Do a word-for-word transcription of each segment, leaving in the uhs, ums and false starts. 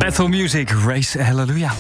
Bethel Music, Race Hallelujah.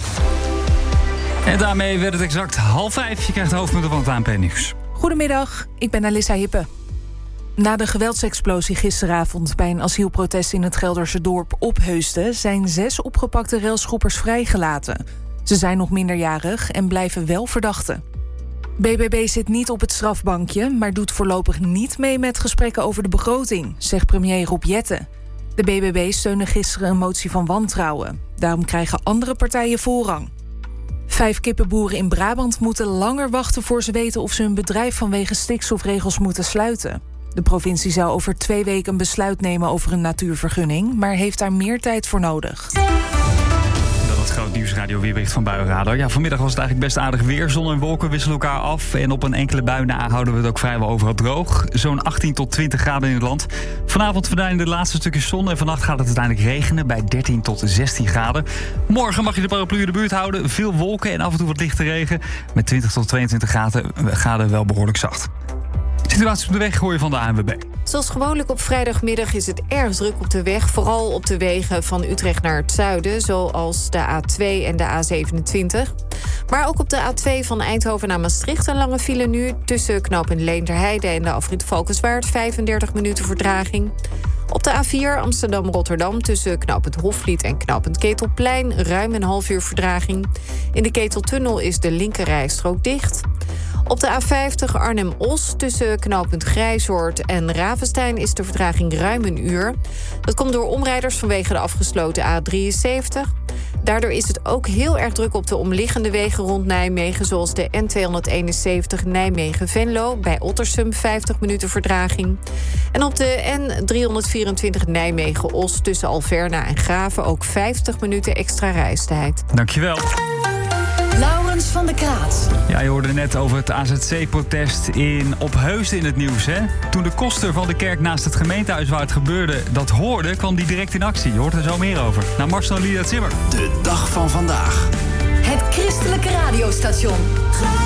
En daarmee werd het exact half vijf. Je krijgt de hoofdpunten van het A N P-nieuws. Goedemiddag, ik ben Alissa Hippe. Na de geweldsexplosie gisteravond bij een asielprotest in het Gelderse dorp Opheusden zijn zes opgepakte railschoppers vrijgelaten. Ze zijn nog minderjarig en blijven wel verdachten. B B B zit niet op het strafbankje, maar doet voorlopig niet mee met gesprekken over de begroting, zegt premier Rob Jetten. De B B B steunde gisteren een motie van wantrouwen. Daarom krijgen andere partijen voorrang. Vijf kippenboeren in Brabant moeten langer wachten voor ze weten of ze hun bedrijf vanwege stikstofregels moeten sluiten. De provincie zou over twee weken een besluit nemen over een natuurvergunning, maar heeft daar meer tijd voor nodig. Dat is het groot nieuwsradio weerbericht van Buienradar. Ja, vanmiddag was het eigenlijk best aardig weer. Zon en wolken wisselen elkaar af. En op een enkele bui na houden we het ook vrijwel overal droog. Zo'n achttien tot twintig graden in het land. Vanavond verdwijnen de laatste stukjes zon. En vannacht gaat het uiteindelijk regenen bij dertien tot zestien graden. Morgen mag je de paraplu in de buurt houden. Veel wolken en af en toe wat lichte regen. Met twintig tot tweeëntwintig graden, graden wel behoorlijk zacht. Situatie op de weg hoor je van de A N W B. Zoals gewoonlijk op vrijdagmiddag is het erg druk op de weg. Vooral op de wegen van Utrecht naar het zuiden, zoals de A twee en de A zevenentwintig. Maar ook op de A twee van Eindhoven naar Maastricht een lange file nu. Tussen knooppunt Leenderheide en de afrit Valkenswaard vijfendertig minuten vertraging. Op de A vier Amsterdam-Rotterdam tussen knooppunt Hofvliet en knooppunt Ketelplein ruim een half uur vertraging. In de Keteltunnel is de linkerrijstrook dicht. Op de A vijftig Arnhem-Os tussen knooppunt Grijzoord en Ravenstein is de vertraging ruim een uur. Dat komt door omrijders vanwege de afgesloten A drieënzeventig. Daardoor is het ook heel erg druk op de omliggende wegen rond Nijmegen, zoals de N tweehonderdeenenzeventig Nijmegen-Venlo bij Ottersum vijftig minuten vertraging. En op de N driehonderdvierentwintig Nijmegen-Os tussen Alverna en Graven ook vijftig minuten extra reistijd. Dankjewel. Laurens van der Kraat. Ja, je hoorde net over het A Z C-protest in Opheusden in het nieuws, hè? Toen de koster van de kerk naast het gemeentehuis waar het gebeurde dat hoorde, kwam die direct in actie. Je hoort er zo meer over. Naar Marcel Lieda Zimmer. De dag van vandaag. Het christelijke radiostation.